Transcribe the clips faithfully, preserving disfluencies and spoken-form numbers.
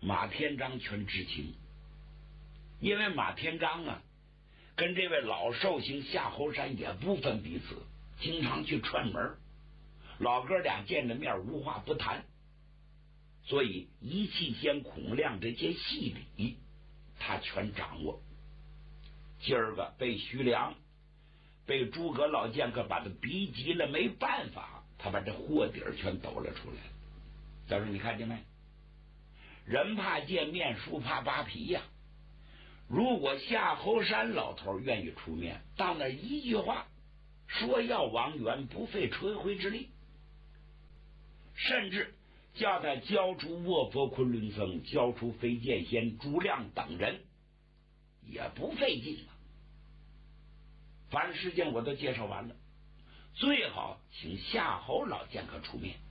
马天章全知情，因为马天章啊，跟这位老寿星夏侯山也不分彼此，经常去串门，老哥俩见着面无话不谈，所以一气间孔亮这些细理他全掌握。今儿个被徐良被诸葛老剑客把他逼急了，没办法，他把这货底儿全抖了出来。到时候你看见没？人怕见面，树怕扒皮呀、啊。如果夏侯山老头愿意出面，到那一句话说要王元，不费吹灰之力，甚至叫他交出卧佛昆仑僧，交出飞剑仙朱亮等人，也不费劲了。凡事情我都介绍完了，最好请夏侯老剑客出面。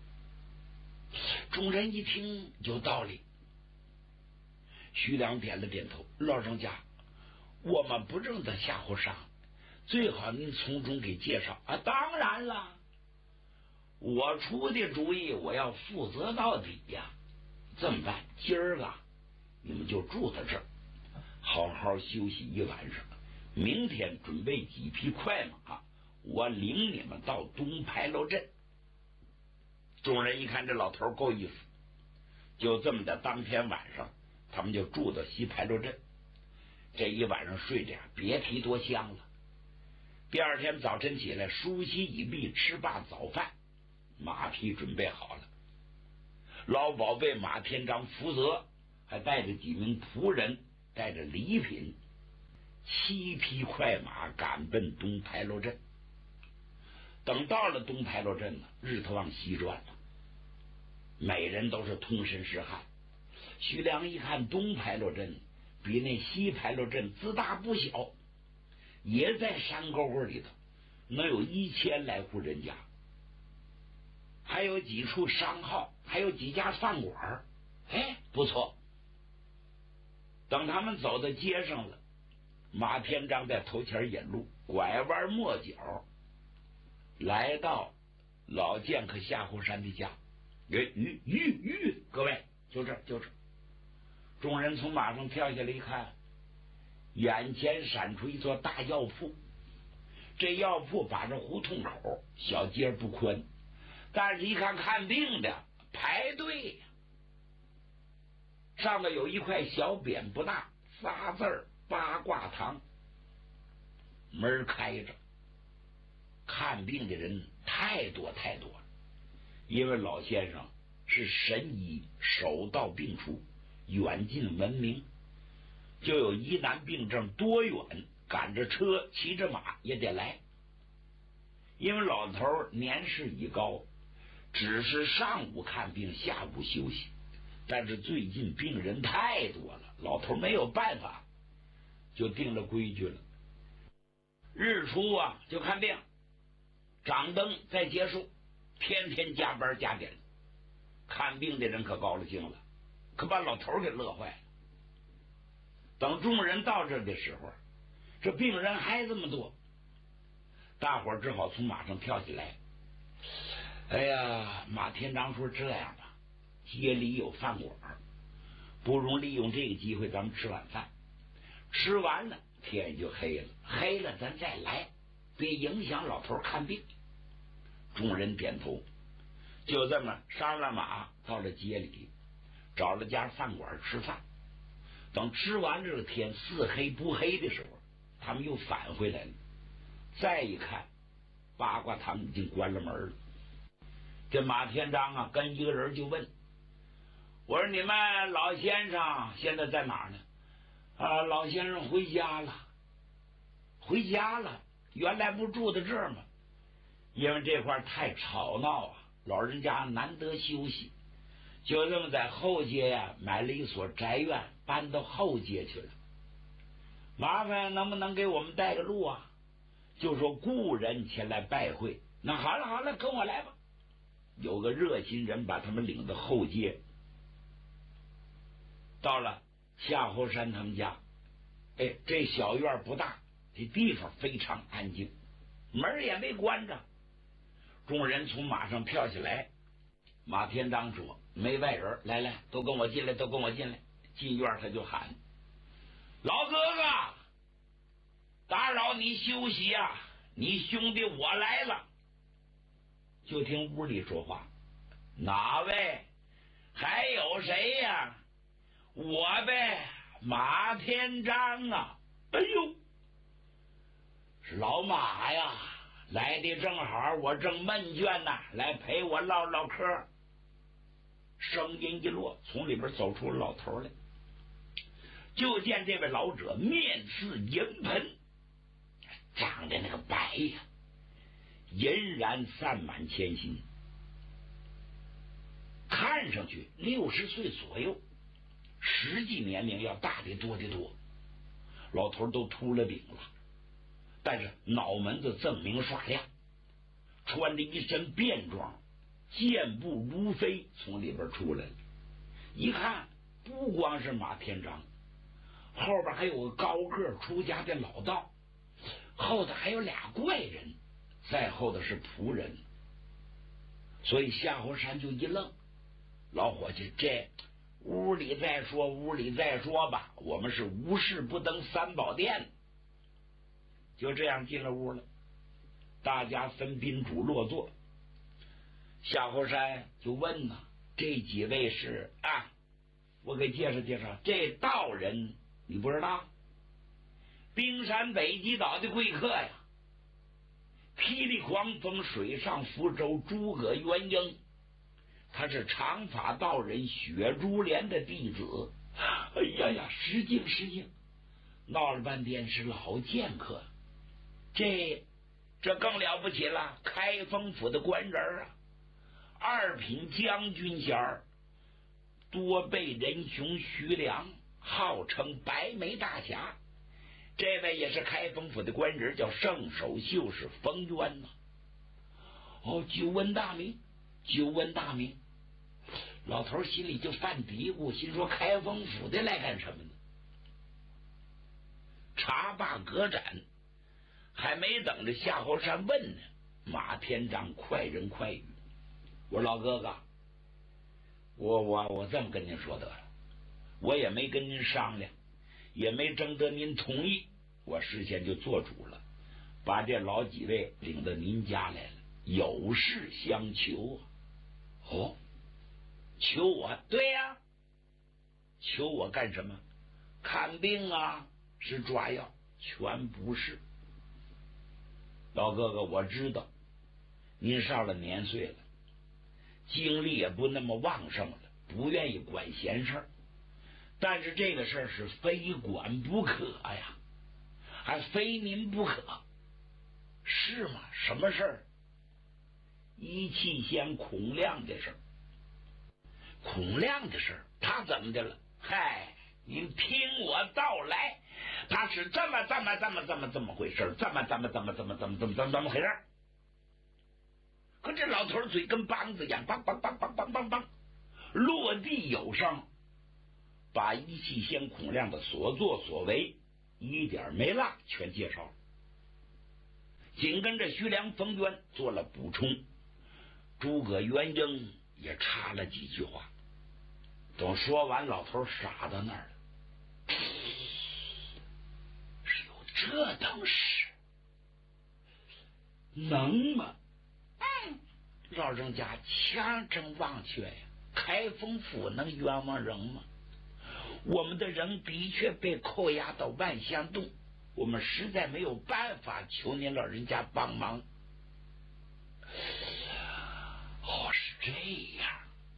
众人一听有道理，徐良点了点头，老人家，我们不认得夏侯尚，最好您从中给介绍啊。当然了，我出的主意我要负责到底呀。这么办，今儿个你们就住在这儿，好好休息一晚上，明天准备几匹快马，我领你们到东牌楼镇。众人一看这老头够意思，就这么的，当天晚上他们就住到西牌楼镇。这一晚上睡着别提多香了。第二天早晨起来，梳洗已毕，吃罢早饭，马匹准备好了，老保被马天章负责，还带着几名仆人，带着礼品，七匹快马赶奔东牌楼镇。等到了东牌楼镇呢，日头往西转了，每人都是通身是汗。徐良一看东牌楼镇比那西牌楼镇自大不小，也在山沟沟里头，能有一千来户人家，还有几处商号，还有几家饭馆，哎，不错。等他们走到街上了，马天章在头前引路，拐弯抹角来到老剑客夏侯山的家。吁吁吁吁，各位，就这就这。众人从马上跳下来一看，眼前闪出一座大药铺。这药铺把着胡同口，小街不宽，但是一看看病的排队，上头有一块小匾不大，仨字儿八卦堂，门开着，看病的人太多太多了。因为老先生是神医，手到病除，远近闻名，就有疑难病症多远赶着车骑着马也得来。因为老头年事已高，只是上午看病，下午休息，但是最近病人太多了，老头没有办法，就定了规矩了，日出啊就看病，掌灯再结束，天天加班加点。看病的人可高了兴了，可把老头给乐坏了。等众人到这的时候，这病人还这么多，大伙儿只好从马上跳起来。哎呀，马天章说这样吧，街里有饭馆，不如利用这个机会咱们吃晚饭，吃完了天就黑了，黑了咱再来，别影响老头看病。众人点头，就这么上了马，到了街里，找了家饭馆吃饭。等吃完这个天似黑不黑的时候，他们又返回来了。再一看，八卦堂已经关了门了。这马天章啊，跟一个人就问：“我说你们老先生现在在哪儿呢？”啊，老先生回家了。回家了？原来不住在这儿吗？因为这块太吵闹啊，老人家难得休息，就这么在后街呀、啊、买了一所宅院，搬到后街去了。麻烦能不能给我们带个路啊？就说故人前来拜会。那好了好了，跟我来吧。有个热心人把他们领到后街，到了夏侯山他们家。哎，这小院不大，这地方非常安静，门也没关着。众人从马上跳下来，马天章说：“ 没外人，来来，都跟我进来，都跟我进来。进院他就喊：“老哥哥，打扰你休息呀、啊，你兄弟我来了。”就听屋里说话：“哪位？还有谁呀？我呗，马天章啊！哎呦，是老马呀，来的正好，我正闷倦呐，来陪我唠唠嗑。”声音一落，从里边走出老头来，就见这位老者面似银盆，长得那个白呀，银髯散满前心，看上去六十岁左右，实际年龄要大得多得多。老头都秃了顶了，但是脑门子锃明刷亮，穿着一身便装，健步如飞从里边出来了。一看不光是马天章，后边还有个高个出家的老道，后头还有俩怪人，再后头是仆人。所以夏侯山就一愣：“老伙计，这屋里再说，屋里再说吧，我们是无事不登三宝殿。”就这样进了屋了，大家分宾主落座。夏侯山就问呐：“这几位是啊？”我给介绍介绍，这道人你不知道？冰山北极岛的贵客呀，霹雳狂风水上福州诸葛元英，他是长发道人雪珠莲的弟子。哎呀呀，失敬失敬，闹了半天是老剑客。这这更了不起了，开封府的官人啊，二品将军衔儿，多备仁雄徐良，号称白眉大侠。这位也是开封府的官人，叫圣手秀士冯渊呐。哦，久闻大名，久闻大名。老头心里就犯嘀咕，心说开封府的来干什么呢？茶罢歌盏，还没等着夏侯山问呢，马天章快人快语：“我说老哥哥，我我我这么跟您说得了，我也没跟您商量，也没征得您同意，我事先就做主了，把这老几位领到您家来了，有事相求啊。”“哦，求我？”“对呀、啊，求我干什么？看病啊，是抓药？全不是。老哥哥，我知道您上了年岁了，精力也不那么旺盛了，不愿意管闲事儿，但是这个事儿是非管不可呀，还非您不可。”“是吗？什么事儿？”“一气仙孔亮的事儿。”“孔亮的事儿？他怎么的了？”“嗨，您听我道来，他是这么这么这么这么这么回事，这么这么这么这么这么这么这么这么回事。”可这老头嘴跟梆子一样，梆梆梆梆梆梆梆，落地有声，把一气仙孔亮的所作所为一点没落全介绍了。紧跟着徐良、冯渊做了补充，诸葛元英也插了几句话。等说完，老头傻到那儿了，是有这等事，能吗？嗯，老人家强争忘却呀，开封府能冤枉人吗？我们的人的确被扣押到万象洞，我们实在没有办法，求您老人家帮忙。”“哦，是这样，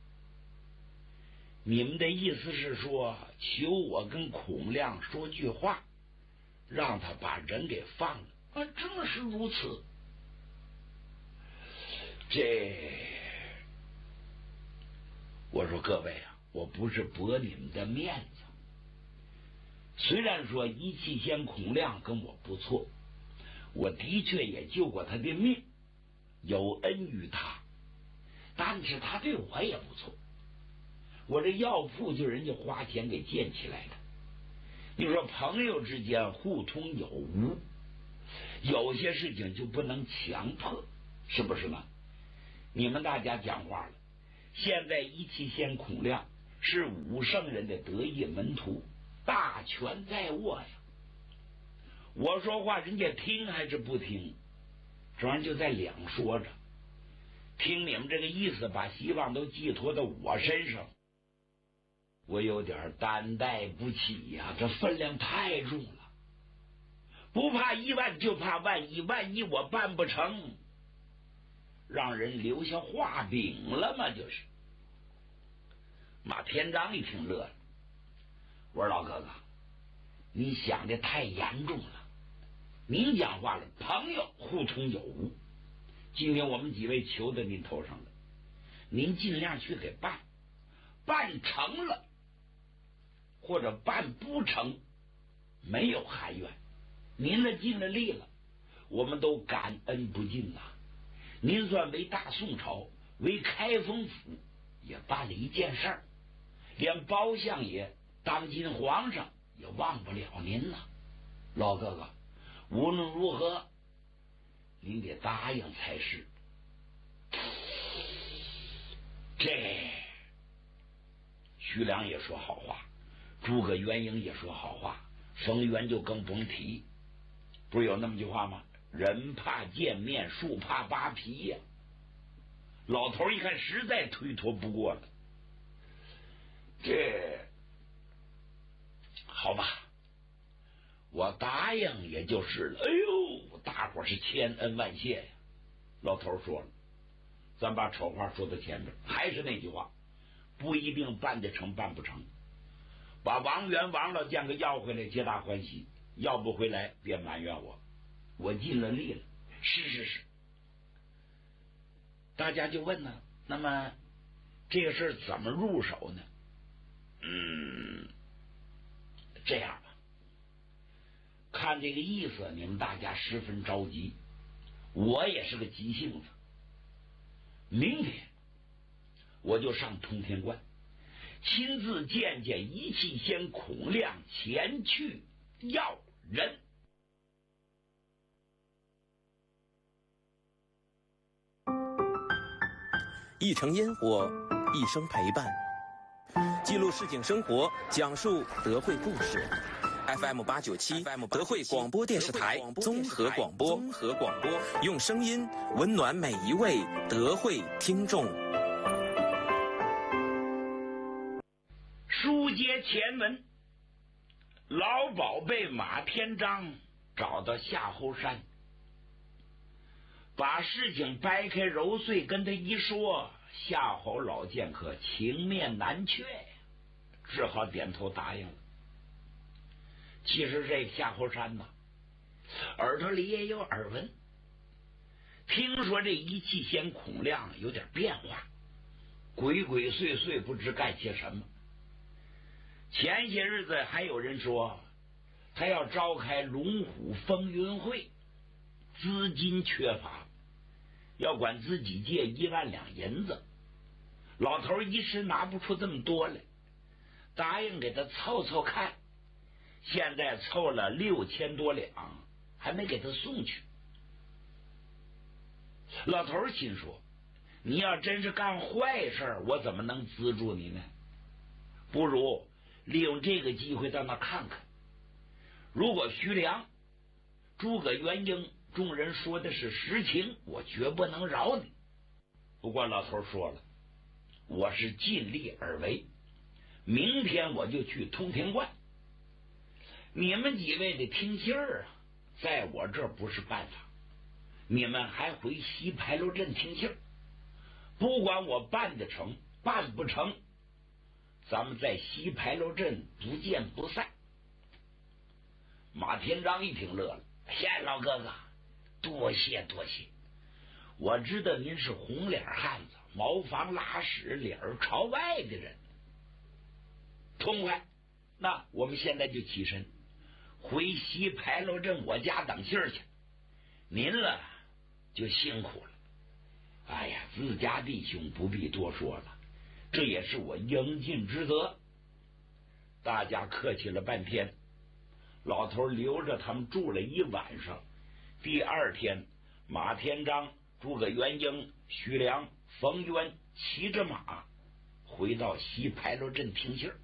你们的意思是说，求我跟孔亮说句话，让他把人给放了？”“啊，正是如此。”“这，我说各位啊，我不是驳你们的面子。虽然说一气仙孔亮跟我不错，我的确也救过他的命，有恩于他，但是他对我也不错。我这药铺就人家花钱给建起来的。你说朋友之间互通有无，有些事情就不能强迫，是不是呢？你们大家讲话了， 现在一气仙孔亮是武圣人的得意门徒，大权在握呀。我说话人家听还是不听，这玩意就在两说着。听你们这个意思，把希望都寄托到我身上，我有点担待不起呀，这分量太重了。不怕一万就怕万一，万一我办不成，让人留下画饼了吗？就是。马天章一听乐了，我说老哥哥，你想的太严重了。您讲话了，朋友互通有无。今天我们几位求在您头上了，您尽量去给办，办成了或者办不成，没有含怨。您呢尽了力了，我们都感恩不尽呐。您算为大宋朝，为开封府也办了一件事儿，连包相爷当今皇上也忘不了您了。老哥哥，无论如何您得答应才是。这徐良也说好话，诸葛元英也说好话，冯源就更甭提。不是有那么句话吗？人怕见面，树怕扒皮呀。老头一看实在推脱不过了，这好吧，我答应也就是了。哎呦，大伙是千恩万谢呀。老头说了，咱把丑话说到前面，还是那句话，不一定办得成办不成。把王元王老将给要回来，皆大欢喜；要不回来，别埋怨我，我尽了力了。是是是。大家就问呢，那么这个事怎么入手呢？嗯，这样吧，看这个意思，你们大家十分着急，我也是个急性子。明天我就上通天观，亲自见见一气仙孔亮前去要人。 一城烟火，一生陪伴，记录市井生活，讲述德惠故事。F M 八九七，德惠广播电视台综合广播，综合广播，用声音温暖每一位德惠听众。 书接前文，老鸨被马天章找到夏侯山，把事情掰开揉碎跟他一说，夏侯老剑客情面难却，只好点头答应了。其实这夏侯山呐，耳朵里也有耳闻，听说这一气仙孔亮有点变化，鬼鬼祟祟不知干些什么。前些日子还有人说他要召开龙虎风云会，资金缺乏，要管自己借一万两银子。老头一时拿不出这么多来，答应给他凑凑看，现在凑了六千多两，还没给他送去。老头心说，你要真是干坏事，我怎么能资助你呢？不如利用这个机会到那看看。如果徐良、诸葛元英众人说的是实情，我绝不能饶你。不过老头说了，我是尽力而为，明天我就去通天观。你们几位的听信儿啊，在我这不是办法，你们还回西牌楼镇听信儿。不管我办得成办不成，咱们在西牌楼镇不见不散。马天章一听乐了，谢老哥哥，多谢多谢。我知道您是红脸汉子，茅房拉屎脸儿朝外的人，痛快。那我们现在就起身回西牌楼镇我家等信儿去。您了就辛苦了。哎呀，自家弟兄不必多说了，这也是我应尽之责。大家客气了半天，老头留着他们住了一晚上。第二天，马天章、诸葛元英、徐良、冯渊骑着马回到西牌楼镇听信儿。